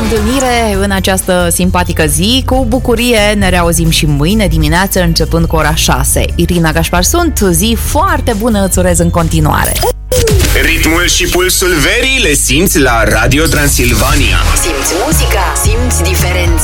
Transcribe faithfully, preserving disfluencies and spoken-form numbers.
întâlnire în această simpatică zi. Cu bucurie ne reauzim și mâine dimineață, începând cu ora șase. Irina Gașpar sunt, zi foarte bună îți urez în continuare. Ritmul și pulsul verii le simți la Radio Transilvania. Simți muzica, simți diferența.